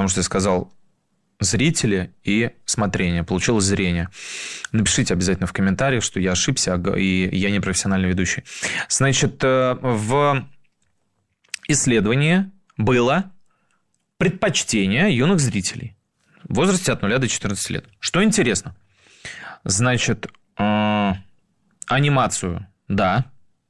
потому что я сказал зрители и смотрение. Получилось зрение. Напишите обязательно в комментариях, что я ошибся, и я не профессиональный ведущий. Значит, в исследовании было предпочтение юных зрителей в возрасте от 0 до 14 лет. Что интересно? Значит, анимацию, да,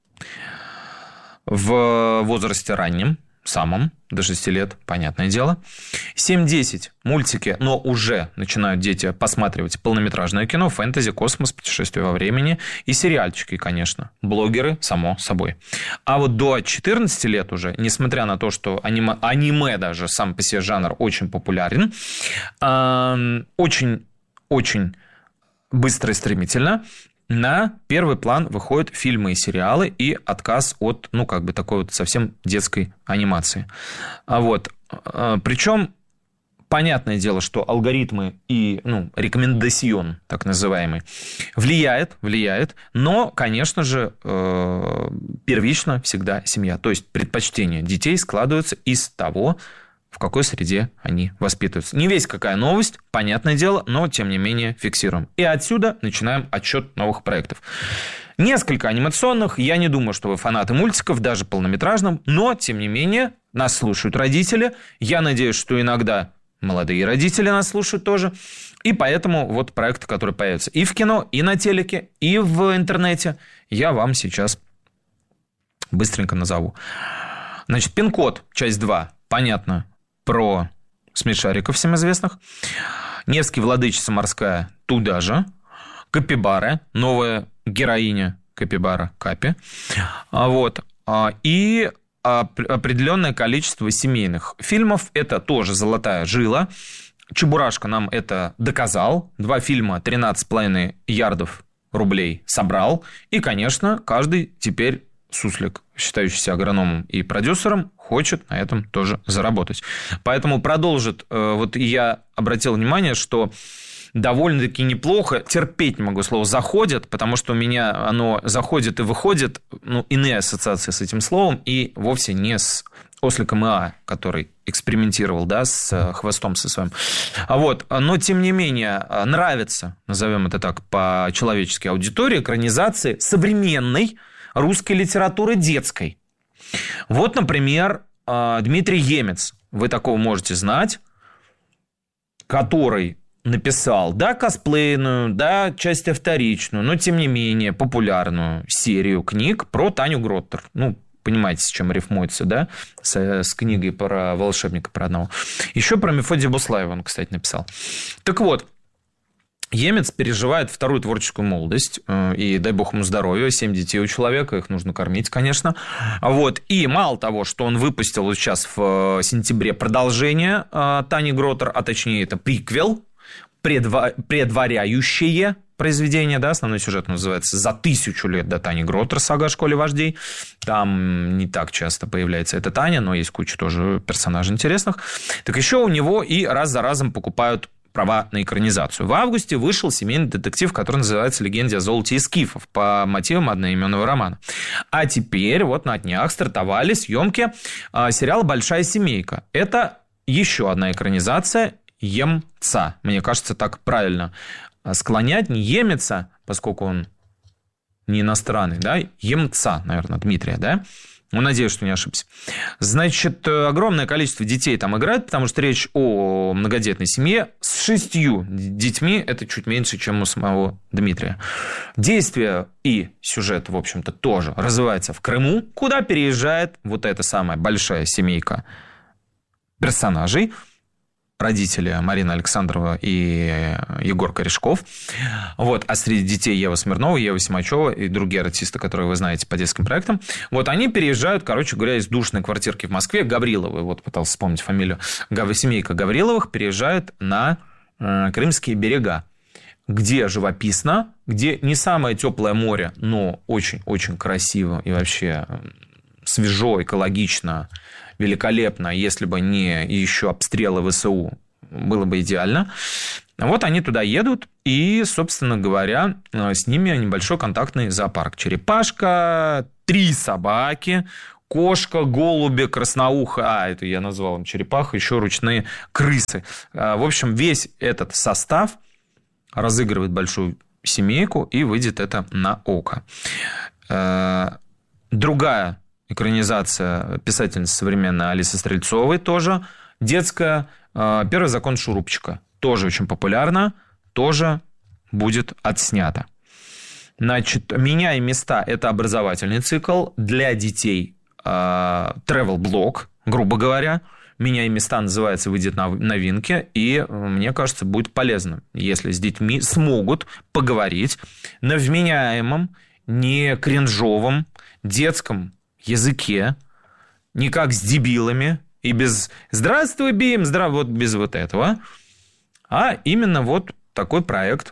в возрасте раннем, самом, до 6 лет, понятное дело. 7-10 мультики, но уже начинают дети посматривать полнометражное кино, фэнтези, космос, путешествия во времени и сериальчики, конечно. Блогеры, само собой. А вот до 14 лет уже, несмотря на то, что аниме даже сам по себе жанр очень популярен, очень быстро и стремительно на первый план выходят фильмы и сериалы и отказ от, такой вот совсем детской анимации. Причем, понятное дело, что алгоритмы и, рекомендацион, так называемый, влияет, но, конечно же, первично всегда семья. То есть, предпочтения детей складываются из того, в какой среде они воспитываются. Не весь какая новость, понятное дело, но, тем не менее, фиксируем. И отсюда начинаем отсчет новых проектов. Несколько анимационных. Я не думаю, что вы фанаты мультиков, даже полнометражным, но, тем не менее, нас слушают родители. Я надеюсь, что иногда молодые родители нас слушают тоже. И поэтому вот проекты, которые появятся и в кино, и на телеке, и в интернете, я вам сейчас быстренько назову. Значит, «Пин-код», часть 2, понятно, про смешариков всем известных. «Невский, владычица морская», туда же. «Капибара», новая героиня Капибара, Капи. И определенное количество семейных фильмов. Это тоже золотая жила. «Чебурашка» нам это доказал. 2 фильма 13,5 ярдов рублей собрал. И, конечно, каждый теперь суслик, считающийся агрономом и продюсером, хочет на этом тоже заработать. Поэтому продолжит. Вот я обратил внимание, что довольно-таки неплохо, терпеть не могу слово «заходят», потому что у меня оно заходит и выходит, иные ассоциации с этим словом, и вовсе не с осликом ИА, который экспериментировал, с хвостом со своим. Но, тем не менее, нравится, назовем это так, по-человечески аудитории, экранизации современной русской литературы детской. Вот, например, Дмитрий Емец, вы такого можете знать, который написал, косплейную, часть вторичную, но, тем не менее, популярную серию книг про Таню Гроттер. Понимаете, с чем рифмуется, с книгой про волшебника про одного. Еще про Мефодия Буслаева он, кстати, написал. Так вот, Емец переживает вторую творческую молодость, и дай бог ему здоровья, 7 детей у человека, их нужно кормить, конечно. И мало того, что он выпустил сейчас в сентябре продолжение Тани Гроттер, а точнее это приквел, предваряющее произведение, основной сюжет называется «За 1000 лет до Тани Гроттер. Сага о школе вождей». Там не так часто появляется эта Таня, но есть куча тоже персонажей интересных. Так еще у него и раз за разом покупают права на экранизацию. В августе вышел семейный детектив, который называется «Легенда о золоте и скифов» по мотивам одноименного романа. А теперь на днях стартовали съемки сериала «Большая семейка». Это еще одна экранизация Емца. Мне кажется, так правильно склонять, не Емеца, поскольку он не иностранный, Емца, наверное, Дмитрия, надеюсь, что не ошибся. Значит, огромное количество детей там играет, потому что речь о многодетной семье с 6 детьми. Это чуть меньше, чем у самого Дмитрия. Действие и сюжет, в общем-то, тоже развивается в Крыму, куда переезжает вот эта самая большая семейка персонажей. Родители Марина Александрова и Егор Корешков. А среди детей Ева Смирнова, Ева Симачева и другие артисты, которые вы знаете по детским проектам. Они переезжают, короче говоря, из душной квартирки в Москве. Гавриловы, пытался вспомнить фамилию. Семейка Гавриловых переезжает на Крымские берега, где живописно, где не самое теплое море, но очень-очень красиво и вообще свежо, экологично, великолепно, если бы не еще обстрелы ВСУ, было бы идеально. Они туда едут, и, собственно говоря, с ними небольшой контактный зоопарк. Черепашка, 3 собаки, кошка, голуби, красноуха, это я назвал черепаха, еще ручные крысы. В общем, весь этот состав разыгрывает большую семейку, и выйдет это на око. Другая экранизация писательницы современной Алисы Стрельцовой тоже детская. «Первый закон Шурупчика». Тоже очень популярна, тоже будет отснято. Значит, «Меняй места» – это образовательный цикл для детей. Travel-блог, грубо говоря. «Меняй места» называется, выйдет на новинке. И, мне кажется, будет полезно, если с детьми смогут поговорить на вменяемом, не кринжовом детском языке, не как с дебилами и без «здравствуй, Бим», вот без вот этого, а именно вот такой проект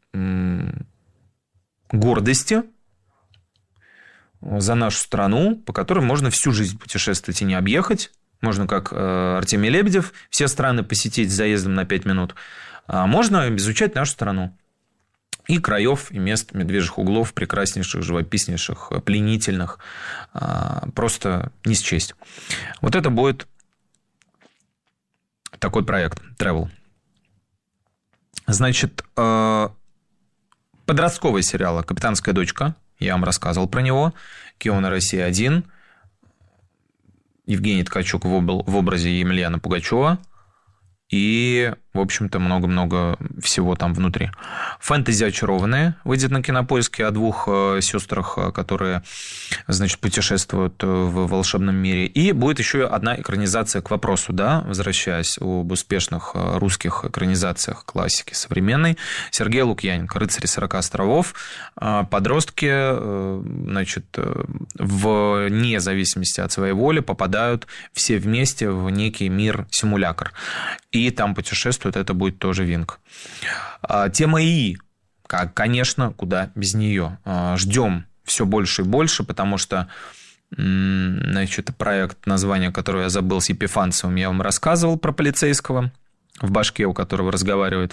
гордости за нашу страну, по которой можно всю жизнь путешествовать и не объехать. Можно, как Артемий Лебедев, все страны посетить с заездом на 5 минут. А можно изучать нашу страну. И краев, и мест, медвежьих углов, прекраснейших, живописнейших, пленительных. Просто не счесть. Вот это будет такой проект Travel. Значит, подростковый сериал «Капитанская дочка». Я вам рассказывал про него. Кио на России-1. Евгений Ткачук в образе Емельяна Пугачева. И, в общем-то, много-много всего там внутри. «Фэнтези очарованные» выйдет на Кинопоиске о двух сестрах, которые, значит, путешествуют в волшебном мире. И будет еще одна экранизация «К вопросу», да, возвращаясь об успешных русских экранизациях классики современной. Сергей Лукьяненко «Рыцари 40 островов». Подростки, значит, вне зависимости от своей воли попадают все вместе в некий мир-симулятор. И там путешествуют, это будет тоже Винг. Тема ИИ, конечно, куда без нее. Ждем все больше и больше, потому что, значит, проект, название которого я забыл, с Епифанцевым, я вам рассказывал про полицейского, в башке у которого разговаривает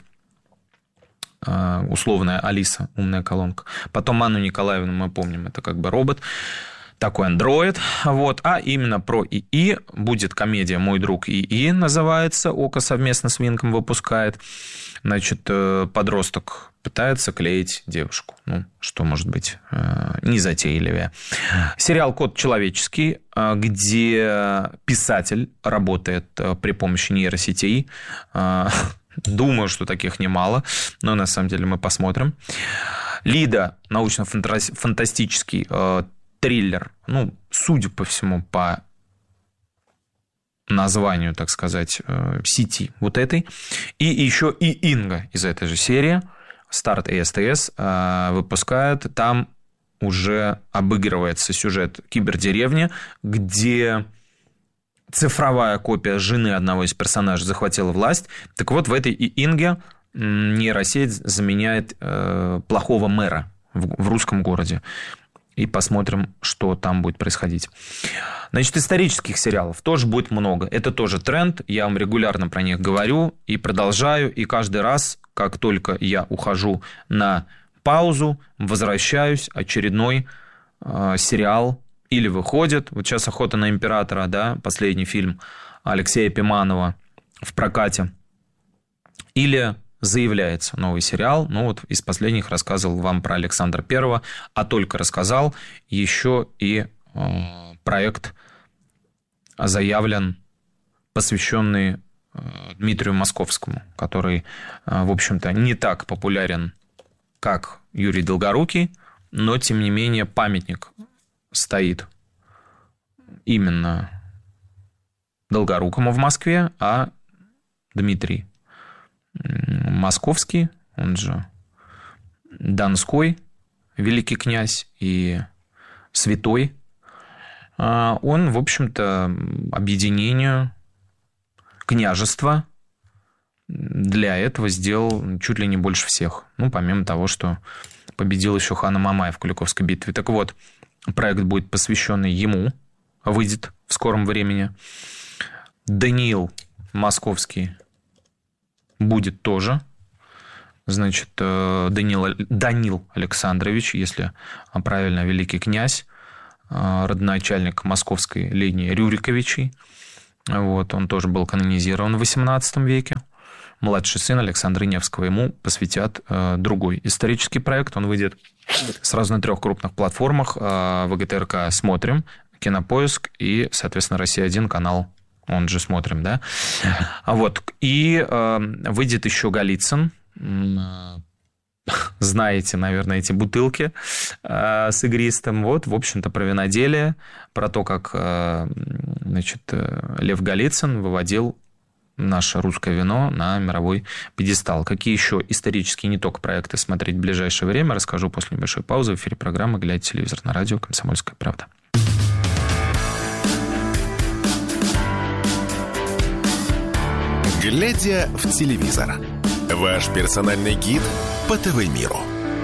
условная Алиса, умная колонка. Потом Анну Николаевну мы помним, это как бы робот. Такой андроид, вот, а именно про ИИ будет комедия «Мой друг ИИ» называется, ОКО совместно с Винком выпускает, значит, подросток пытается клеить девушку, ну, что может быть незатейливее. Сериал «Код человеческий», где писатель работает при помощи нейросетей, думаю, что таких немало, но на самом деле мы посмотрим. «Лида», научно-фантастический триллер, ну, судя по всему, по названию, так сказать, сети вот этой. И еще и Инга из этой же серии, Старт и СТС, выпускают. Там уже обыгрывается сюжет кибердеревни, где цифровая копия жены одного из персонажей захватила власть. Так вот, в этой Инге нейросеть заменяет плохого мэра в русском городе. И посмотрим, что там будет происходить. Значит, исторических сериалов тоже будет много. Это тоже тренд. Я вам регулярно про них говорю и продолжаю. И каждый раз, как только я ухожу на паузу, возвращаюсь, очередной сериал или выходит. Вот сейчас «Охота на императора», да, последний фильм Алексея Пиманова в прокате. Или заявляется новый сериал. Ну вот из последних рассказывал вам про Александра Первого, а только рассказал, еще и проект заявлен, посвященный Дмитрию Московскому, который, в общем-то, не так популярен, как Юрий Долгорукий, но, тем не менее, памятник стоит именно Долгорукому в Москве, а Дмитрий Московский, он же Донской великий князь и святой, он, в общем-то, объединению княжества для этого сделал чуть ли не больше всех. Ну, помимо того, что победил еще хана Мамая в Куликовской битве. Так вот, проект будет посвященный ему, выйдет в скором времени. Даниил Московский будет тоже. Значит, Данил Александрович, если правильно, великий князь, родоначальник московской линии Рюриковичей. Вот, он тоже был канонизирован в XVIII веке. Младший сын Александра Невского. Ему посвятят другой исторический проект. Он выйдет сразу на 3 крупных платформах. ВГТРК «Смотрим», Кинопоиск и, соответственно, «Россия-1» канал, он же «Смотрим», да? Вот. И выйдет еще Голицын. Знаете, наверное, эти бутылки с игристым. Вот, в общем-то, про виноделие, про то, как, значит, Лев Голицын выводил наше русское вино на мировой пьедестал. Какие еще исторические не только проекты смотреть в ближайшее время, расскажу после небольшой паузы. В эфире программы «Глядя телевизор» на радио «Комсомольская правда». «Глядя в телевизор» – ваш персональный гид по ТВ-миру.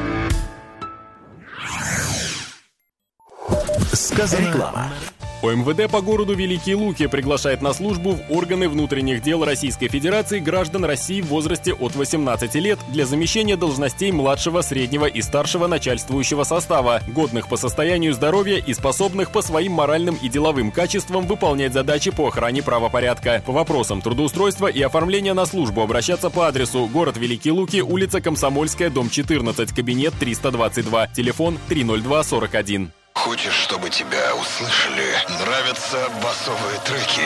Сказано реклама. ОМВД по городу Великие Луки приглашает на службу в органы внутренних дел Российской Федерации граждан России в возрасте от 18 лет для замещения должностей младшего, среднего и старшего начальствующего состава, годных по состоянию здоровья и способных по своим моральным и деловым качествам выполнять задачи по охране правопорядка. По вопросам трудоустройства и оформления на службу обращаться по адресу: город Великие Луки, улица Комсомольская, дом 14, кабинет 322, телефон 30241. Хочешь, чтобы тебя услышали? Нравятся басовые треки?